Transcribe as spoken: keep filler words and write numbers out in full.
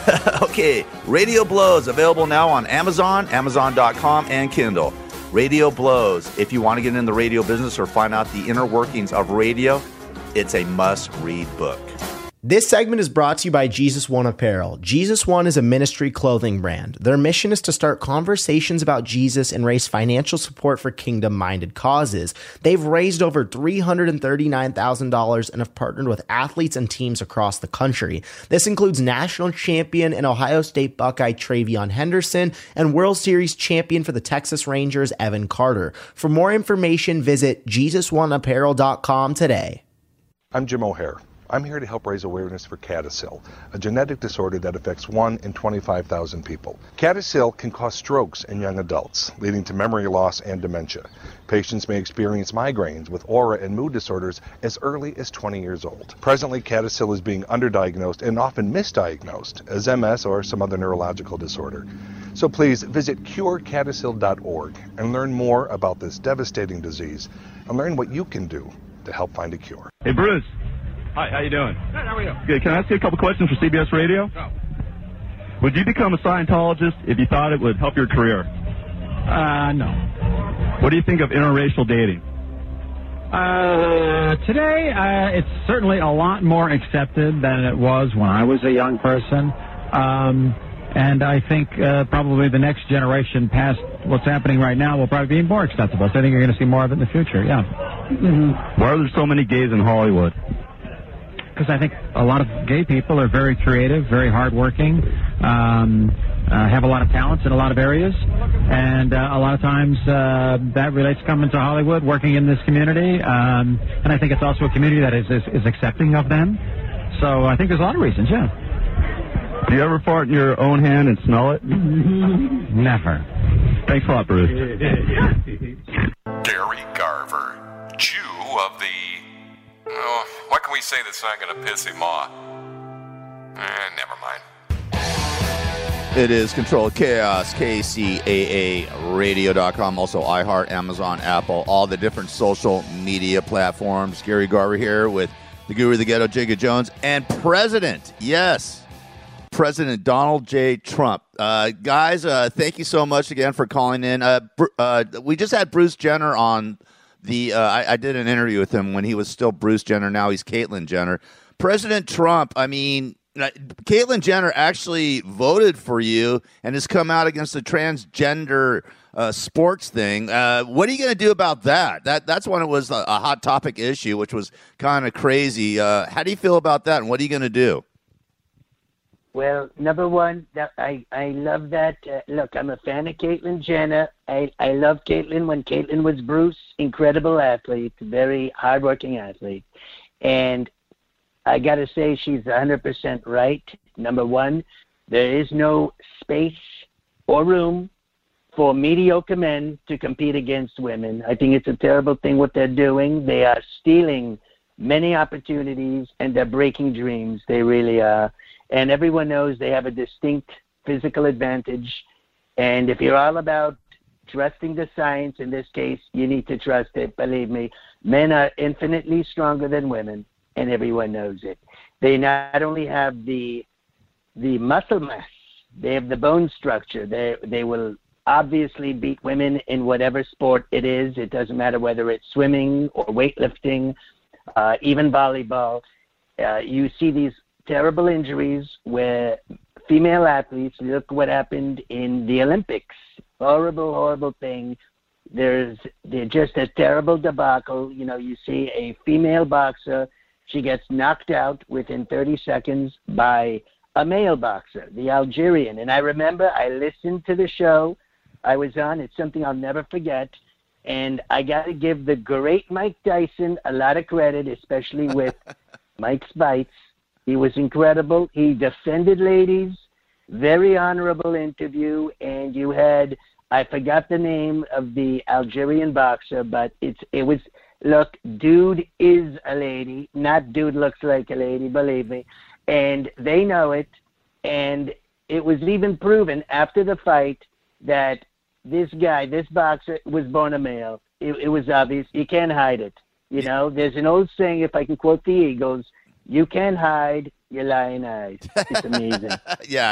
Okay, Radio Blows, available now on Amazon, Amazon dot com, and Kindle. Radio Blows. If you want to get in the radio business or find out the inner workings of radio, it's a must-read book. This segment is brought to you by Jesus One Apparel. Jesus One is a ministry clothing brand. Their mission is to start conversations about Jesus and raise financial support for kingdom-minded causes. They've raised over three hundred thirty-nine thousand dollars and have partnered with athletes and teams across the country. This includes national champion and Ohio State Buckeye Travion Henderson and World Series champion for the Texas Rangers Evan Carter. For more information, visit Jesus One Apparel dot com today. I'm Jim O'Hare. I'm here to help raise awareness for CADASIL, a genetic disorder that affects one in twenty-five thousand people. CADASIL can cause strokes in young adults, leading to memory loss and dementia. Patients may experience migraines with aura and mood disorders as early as twenty years old. Presently, CADASIL is being underdiagnosed and often misdiagnosed as M S or some other neurological disorder. So please visit cure cadasil dot org and learn more about this devastating disease and learn what you can do to help find a cure. Hey, Bruce. Hi, how you doing? Good, how are you? Good. Can I ask you a couple questions for C B S Radio? Go. Would you become a Scientologist if you thought it would help your career? Uh, no. What do you think of interracial dating? Uh, today, uh, it's certainly a lot more accepted than it was when I was a young person. Um, and I think uh, probably the next generation past what's happening right now will probably be more acceptable. So I think you're going to see more of it in the future, yeah. Mm-hmm. Why are there so many gays in Hollywood? Because I think a lot of gay people are very creative, very hardworking, um, uh, have a lot of talents in a lot of areas, and uh, a lot of times uh, that relates to coming to Hollywood, working in this community, um, and I think it's also a community that is, is, is accepting of them. So I think there's a lot of reasons, yeah. Do you ever fart in your own hand and smell it? Never. Thanks a lot, Bruce. Gary Garver, Jew of the... Oh, what can we say that's not going to piss him off? Eh, never mind. It is Controlled Chaos, K C A A radio dot com, also iHeart, Amazon, Apple, all the different social media platforms. Gary Garver here with the Guru of the Ghetto, Jacob Jones, and President, yes, President Donald J. Trump. Uh, guys, uh, thank you so much again for calling in. Uh, uh, we just had Bruce Jenner on. The uh, I, I did an interview with him when he was still Bruce Jenner. Now he's Caitlyn Jenner. President Trump, I mean, Caitlyn Jenner actually voted for you and has come out against the transgender uh, sports thing. Uh, what are you going to do about that? That That's when it was a, a hot topic issue, which was kind of crazy. Uh, how do you feel about that, and what are you going to do? Well, number one, that I, I love that. Uh, look, I'm a fan of Caitlyn Jenner. I, I loved Caitlyn when Caitlyn was Bruce. Incredible athlete, very hardworking athlete. And I got to say she's one hundred percent right. Number one, there is no space or room for mediocre men to compete against women. I think it's a terrible thing what they're doing. They are stealing many opportunities, and they're breaking dreams. They really are. And everyone knows they have a distinct physical advantage. And if you're all about trusting the science, in this case, you need to trust it. Believe me, men are infinitely stronger than women, and everyone knows it. They not only have the the muscle mass, they have the bone structure. They they will obviously beat women in whatever sport it is. It doesn't matter whether it's swimming or weightlifting, uh, even volleyball. Uh, you see these terrible injuries where female athletes, look what happened in the Olympics. Horrible, horrible thing. There's they're just a terrible debacle. You know, you see a female boxer, she gets knocked out within thirty seconds by a male boxer, the Algerian. And I remember I listened to the show I was on. It's something I'll never forget. And I got to give the great Mike Tyson a lot of credit, especially with Mike's bites. He was incredible. He defended ladies. Very honorable interview. And you had, I forgot the name of the Algerian boxer, but it's it was, look, dude is a lady, not dude looks like a lady, believe me. And they know it. And it was even proven after the fight that this guy, this boxer, was born a male. It, it was obvious. You can't hide it. You know, there's an old saying, if I can quote the Eagles, you can't hide your lying eyes. It's amazing. Yeah.